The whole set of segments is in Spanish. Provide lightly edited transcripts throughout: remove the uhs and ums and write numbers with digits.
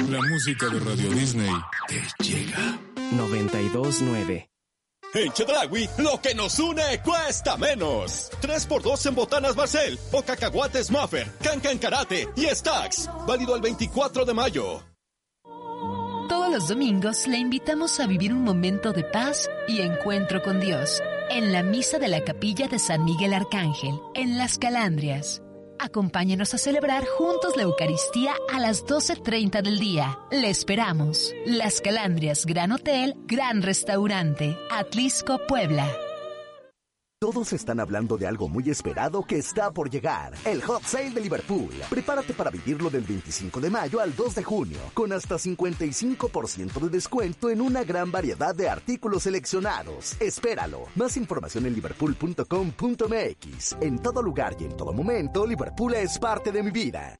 La música de Radio Disney te llega. 92.9. En Chedraui, lo que nos une cuesta menos. 3x2 en botanas Barcel o cacahuates Muffer, Cancan Karate y Stacks. Válido el 24 de mayo. Todos los domingos le invitamos a vivir un momento de paz y encuentro con Dios en la misa de la capilla de San Miguel Arcángel, en Las Calandrias. Acompáñenos a celebrar juntos la Eucaristía a las 12:30 del día. Le esperamos. Las Calandrias, Gran Hotel, Gran Restaurante, Atlisco, Puebla. Todos están hablando de algo muy esperado que está por llegar. El Hot Sale de Liverpool. Prepárate para vivirlo del 25 de mayo al 2 de junio, con hasta 55% de descuento en una gran variedad de artículos seleccionados. Espéralo. Más información en liverpool.com.mx. En todo lugar y en todo momento, Liverpool es parte de mi vida.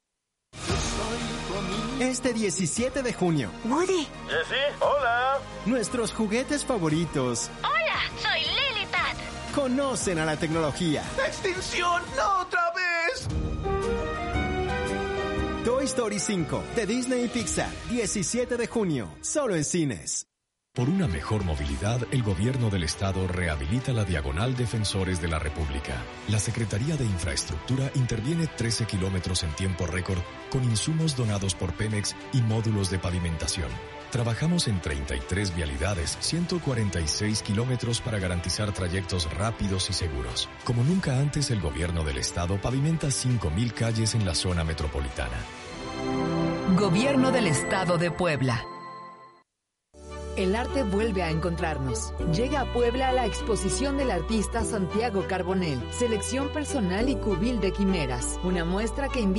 Este 17 de junio. Woody. Jessie, hola. Nuestros juguetes favoritos. Hola, soy Lily Pad. Conocen a la tecnología. ¡Extinción! ¡No otra vez! Toy Story 5 de Disney y Pixar. 17 de junio. Solo en cines. Por una mejor movilidad, el Gobierno del Estado rehabilita la Diagonal Defensores de la República. La Secretaría de Infraestructura interviene 13 kilómetros en tiempo récord con insumos donados por Pemex y módulos de pavimentación. Trabajamos en 33 vialidades, 146 kilómetros para garantizar trayectos rápidos y seguros. Como nunca antes, el Gobierno del Estado pavimenta 5,000 calles en la zona metropolitana. Gobierno del Estado de Puebla. El arte vuelve a encontrarnos. Llega a Puebla la exposición del artista Santiago Carbonell, selección personal y cubil de quimeras, una muestra que invita